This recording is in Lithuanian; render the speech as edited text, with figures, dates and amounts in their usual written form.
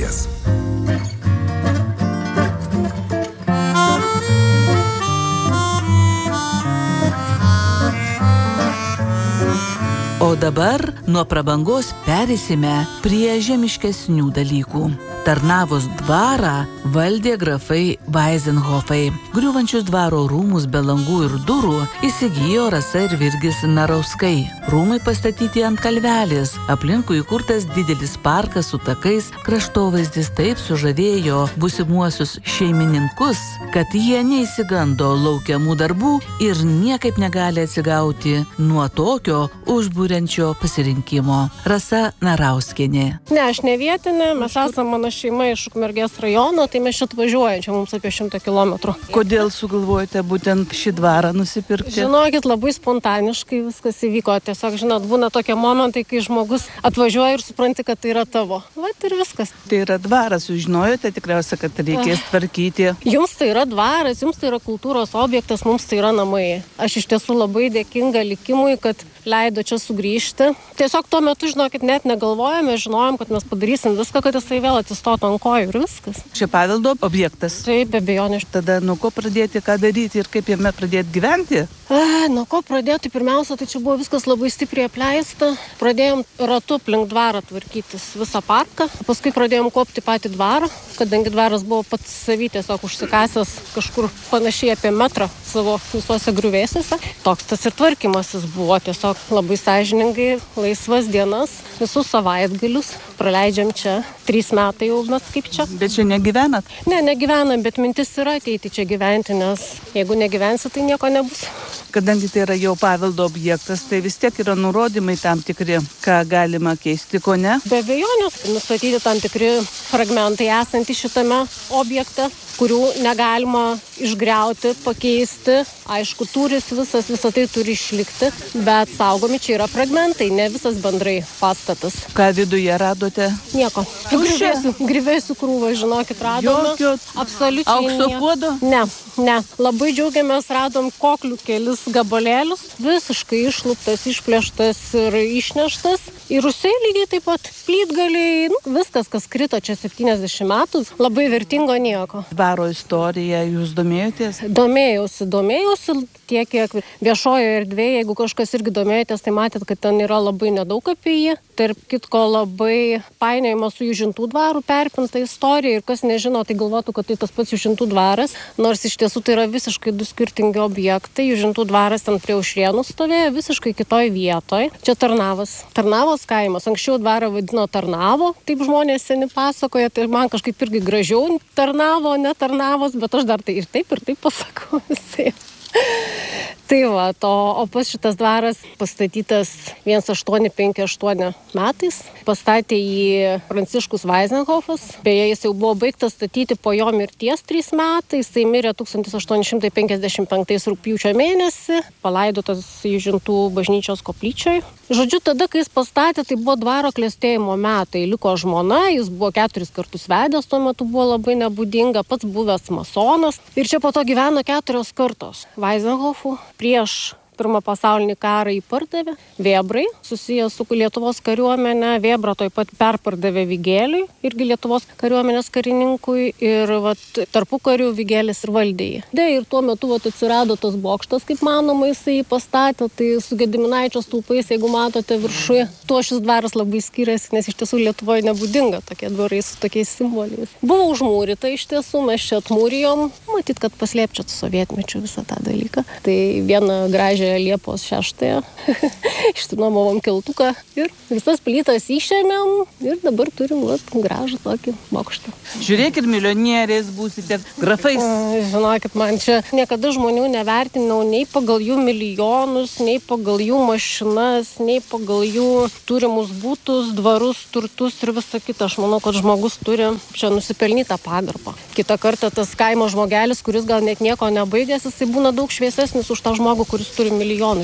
radijas. O dabar nuo prabangos pereisime prie žemiškesnių dalykų. Tarnavos dvarą valdė grafai Vaizenhofai. Griūvančius dvaro rūmus be langų ir durų įsigijo Rasa ir Virgis Narauskai. Rūmai pastatyti ant kalvelės, aplinkui įkurtas didelis parkas su takais, kraštovaizdis taip sužavėjo būsimuosius šeimininkus, kad jie neįsigando laukiamų darbų ir niekaip negali atsigauti nuo tokio užburiančio pasirinkimo. Rasa Narauskienė. Ne, aš ne vietinė, mes esame mano šeima iš Ukmergės rajono, tai mes čia atvažiuojam, čia mums apie 100 kilometrų. Kodėl sugalvojate būtent šį dvarą nusipirkti? Žinokit, labai spontaniškai viskas įvyko. Tiesiog, žinot, būna tokie momentai, kai žmogus atvažiuoja ir supranti, kad tai yra tavo. Vat ir viskas. Tai yra dvaras, žinojote tikriausiai, kad reikės tvarkyti. Jums tai yra dvaras, jums tai yra kultūros objektas, mums tai yra namai. Aš iš tiesų labai dėkinga likimui, kad leido čia sugrįžti. Tiesiog tuo metu, žinokit, net negalvojame, žinojom, kad mes padarysim viską, kad jisai vėl atsistotų ant kojų ir viskas. Čia paveldo objektas. Taip, be abejonės. Tada nuo ko pradėti, ką daryti ir kaip jame pradėti gyventi? Nuo ko pradėti? Pirmiausia, tai čia buvo viskas labai stipriai apleista. Pradėjom ratu aplink dvarą tvarkytis visą parką. Paskui pradėjom kopti patį dvarą, kadangi dvaras buvo pats savy tiesiog užsikasęs kažkur panašiai apie metrą savo visose griuvėsiuose. Toks tas ir tvarkymasis buvo tiesiog labai sąžiningai, laisvas dienas, visus savaitgalius praleidžiam čia. 3 metai jau mes kaip čia. Bet čia negyvenat? Ne, negyvenam, bet mintis yra ateiti čia gyventi, nes jeigu negyvensi, tai nieko nebus. Kadangi tai yra jau paveldo objektas, tai vis tiek yra nurodymai tam tikri, ką galima keisti, ko ne? Be abejonės, nustatyti tam tikri fragmentai esantys šitame objekte, kurių negalima išgriauti, pakeisti. Aišku, tūris visą tai turi išlikti, bet saugomi čia yra fragmentai, ne visas bendrai pastatas. Ką viduje radote? Nieko. Grįvėsių krūvą, žinokit, radome. Jokio absoliučiai aukso puodo? Ne. Labai džiaugiamės, radom koklių kelis gabalėlius, visiškai išluptas, išplėštas ir išneštas. Ir rūsiai lygiai taip pat plytgaliai, viskas, kas krito čia 70 metų, labai vertingo nieko. Dvaro istorija, jūs domėjotės? Domėjausi tiek, kiek viešojoje erdvėje, jeigu kažkas irgi domėjotės, tai matėt, kad ten yra labai nedaug apie jį. Tarp kitko labai painiojama su Jūžintų dvaru perpinta istorija ir kas nežino, tai galvotų, kad tai tas pats Jūžintų dvaras, nors iš tiesų tai yra visiškai du skirtingi objektai. Jūžintų dvaras ten prie Aušrienų stovėjo visiškai kitoj vietoj. Čia Tarnavos kaimas. Anksčiau dvarą vadino Tarnavo, taip žmonės seni pasakoja, tai man kažkaip irgi gražiau Tarnavo, ne Tarnavos, bet aš dar tai ir taip pasakau visai. Tai va, o pas šitas dvaras pastatytas 1858 metais. Pastatė jį Pranciškus Vaizenhofas. Beje, jis jau buvo baigtas statyti po jo mirties 3 metais. Jis mirė 1855 rugpjūčio mėnesį, palaidotas Jūžintų bažnyčios koplyčioje. Žodžiu, tada, kai jis pastatė, tai buvo dvaro klestėjimo metai. Liko žmona, jis buvo 4 kartus vedęs, tuo metu buvo labai nebūdinga, pats buvęs masonas. Ir čia po to gyveno 4 kartos Vaizenhofų. Prieš Pirmą pasaulinį karą jį pardavė Vėbrai, susijęs su Lietuvos kariuomenė. Vėbrą toj pat perpardavė Vigėliui, irgi Lietuvos kariuomenės karininkui. Ir tarpukariu Vigėlis ir valdė jį. Ir tuo metu atsirado tas bokštas, kaip manoma, jisai pastatė. Tai su Gediminaičio stulpais, jeigu matote viršuje, tuo šis dvaras labai skiriasi, nes iš tiesų Lietuvoje nebūdinga tokie dvarai su tokiais simboliais. Buvo užmūryta iš tiesų, mes čia atmūrijom. Matyt, kad paslėpčiat sovietmečiu visą tą dalyką. Tai vieną gražią Liepos 6-ąją išsinuomavom keltuką ir visas plytas išėmėm ir dabar turim gražų tokį bokštą. Žiūrėkit, milijonieriais būsite, grafais. Žinokit, man čia niekada žmonių nevertinau nei pagal jų milijonus, nei pagal jų mašinas, nei pagal jų turimus būtus, dvarus, turtus ir visą kitą. Aš manau, kad žmogus turi čia nusipelnytą pagarbą. Kitą kartą tas kaimo žmogelis, kuris gal net nieko nebaigęs, jisai būna daug šviesesnis už tą žmogų, kuris turi milijonų.